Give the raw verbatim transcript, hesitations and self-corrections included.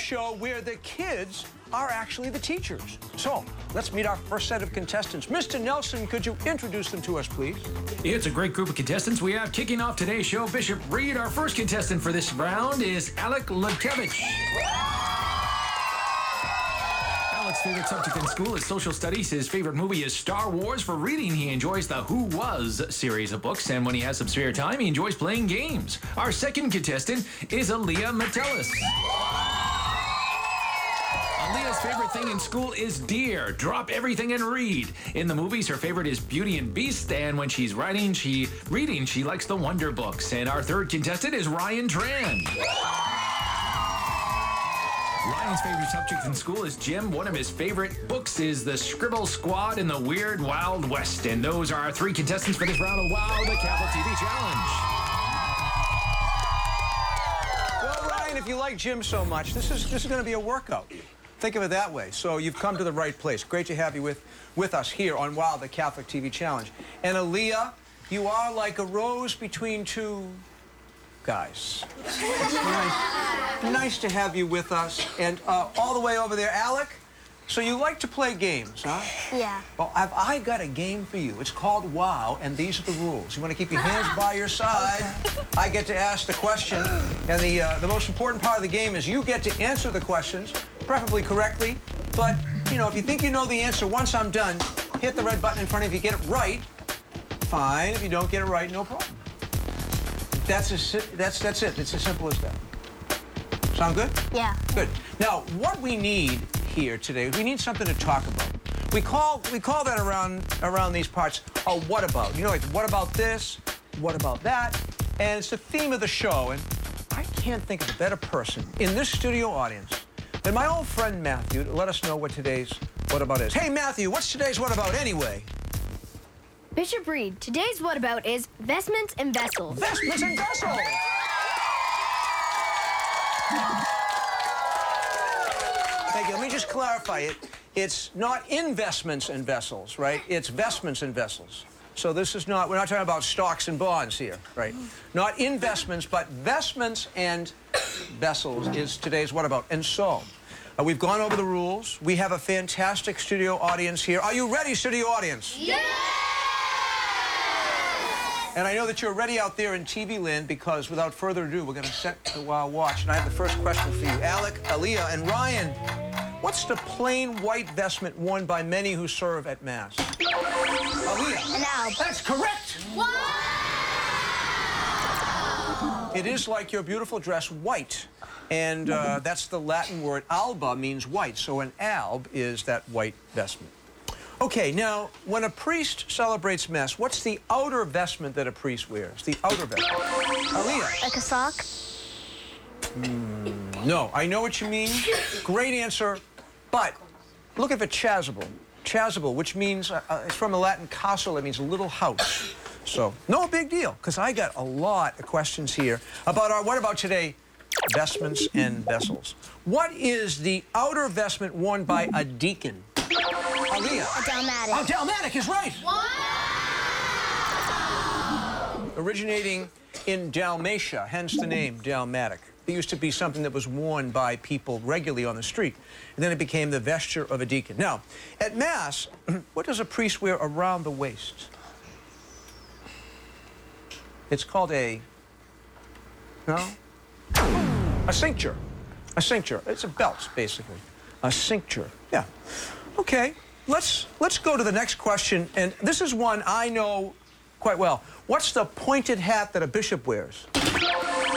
show where the kids are actually the teachers. So let's meet our first set of contestants. Mister Nelson, could you introduce them to us, please? It's a great group of contestants we have kicking off today's show. Bishop Reed, our first contestant for this round, is Alec Lukevich. Alec's favorite subject in school is social studies. His favorite movie is Star Wars. For reading, he enjoys the Who Was series of books, and when he has some spare time, he enjoys playing games. Our second contestant is Aaliyah Metellus. Aaliyah's favorite thing in school is deer. Drop everything and read. In the movies, her favorite is Beauty and Beast, and when she's writing, she reading, she likes the Wonder Books. And our third contestant is Ryan Tran. Ryan's favorite subject in school is gym. One of his favorite books is The Scribble Squad and the Weird Wild West. And those are our three contestants for this round of WOW, the Catholic T V Challenge. Well, Ryan, if you like gym so much, this is this is going to be a workout. Think of it that way. So you've come to the right place. Great to have you with, with us here on WOW, the Catholic T V Challenge. And Aaliyah, you are like a rose between two guys. It's nice, nice to have you with us. And uh, all the way over there, Alec, so you like to play games, huh? Yeah. Well, I've I got a game for you. It's called WOW, and these are the rules. You want to keep your hands by your side. I get to ask the question, and the, uh, the most important part of the game is you get to answer the questions, preferably correctly. But, you know, if you think you know the answer, once I'm done, hit the red button in front of you. Get it right, fine. If you don't get it right, no problem. That's, a, that's, that's it. It's as simple as that. Sound good? Yeah. Good. Now, what we need here today, we need something to talk about. We call we call that around around these parts a what about. You know, like what about this? What about that? And it's the theme of the show. And I can't think of a better person in this studio audience than my old friend Matthew to let us know what today's what about is. Hey, Matthew, what's today's what about anyway? Bishop Reed, today's what about is vestments and vessels. Vestments and vessels! Thank you. Let me just clarify it. It's not investments and vessels, right? It's vestments and vessels. So this is not, we're not talking about stocks and bonds here, right? Not investments, but vestments and vessels is today's what about. And so, uh, we've gone over the rules. We have a fantastic studio audience here. Are you ready, studio audience? Yeah! And I know that you're ready out there in T V land because, without further ado, we're going to set the WOW watch. And I have the first question for you. Alec, Aaliyah, and Ryan, what's the plain white vestment worn by many who serve at Mass? Aaliyah. An alb. That's correct. Wow! It is like your beautiful dress, white. And uh, that's the Latin word alba, means white. So an alb is that white vestment. Okay, now, when a priest celebrates Mass, what's the outer vestment that a priest wears? The outer vestment. Aaliyah. Like a sock? Mm, no, I know what you mean. Great answer. But look at the chasuble. Chasuble, which means, uh, uh, it's from the Latin castle, it means little house. So, no big deal, because I got a lot of questions here about our, what about today, vestments and vessels. What is the outer vestment worn by a deacon? Aaliyah. A dalmatic. Oh, dalmatic is right. Wow! Originating in Dalmatia, hence the name dalmatic. It used to be something that was worn by people regularly on the street, and then it became the vesture of a deacon. Now, at Mass, what does a priest wear around the waist? It's called a, no? A cincture. A cincture. It's a belt, basically. A cincture. Yeah. Okay, let's let's go to the next question, and this is one I know quite well. What's the pointed hat that a bishop wears?